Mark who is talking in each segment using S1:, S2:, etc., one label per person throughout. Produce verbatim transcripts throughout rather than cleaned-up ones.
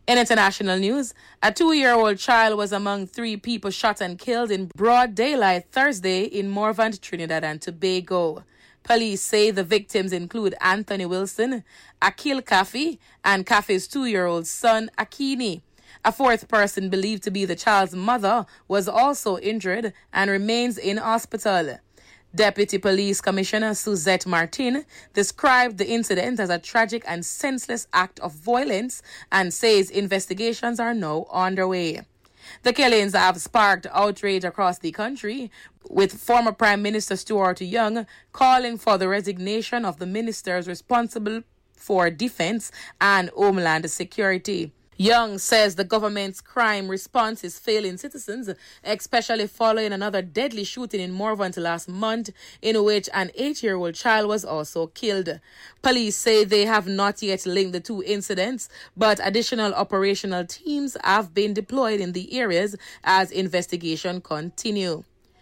S1: In international news, a two-year-old child was among three people shot and killed in broad daylight Thursday in Morvant, Trinidad and Tobago. Police say the victims include Anthony Wilson, Akil Kafi, and Kafi's two-year-old son, Akini. A fourth person believed to be the child's mother was also injured and remains in hospital. Deputy Police Commissioner Suzette Martin described the incident as a tragic and senseless act of violence and says investigations are now underway. The killings have sparked outrage across the country, with former Prime Minister Stuart Young calling for the resignation of the ministers responsible for defense and homeland security. Young says the government's crime response is failing citizens, especially following another deadly shooting in Morvant last month, in which an eight-year-old child was also killed. Police say they have not yet linked the two incidents, but additional operational teams have been deployed in the areas as investigation continue.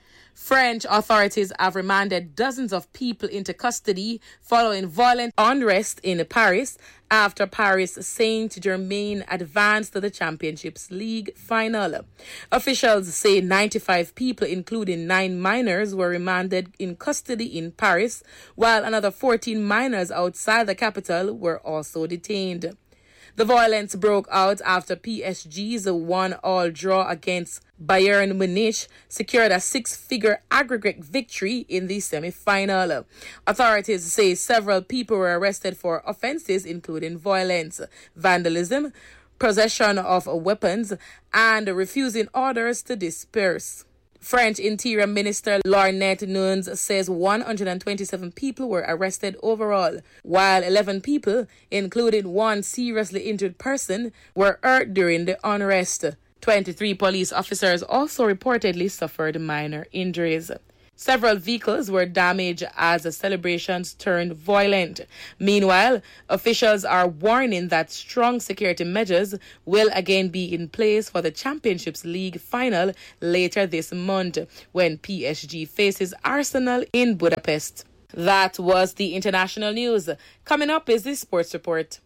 S1: French authorities have remanded dozens of people into custody following violent unrest in Paris after Paris Saint-Germain advanced to the Champions League final. Officials say ninety-five people, including nine minors, were remanded in custody in Paris, while another fourteen minors outside the capital were also detained. The violence broke out after P S G's one-all draw against Bayern Munich secured a six-figure aggregate victory in the semi-final. Authorities say several people were arrested for offences including violence, vandalism, possession of weapons, and refusing orders to disperse. French Interior Minister Laurent Nunez says one hundred twenty-seven people were arrested overall, while eleven people, including one seriously injured person, were hurt during the unrest. twenty-three police officers also reportedly suffered minor injuries. Several vehicles were damaged as the celebrations turned violent. Meanwhile, officials are warning that strong security measures will again be in place for the Champions League final later this month when P S G faces Arsenal in Budapest. That was the international news. Coming up is the sports report.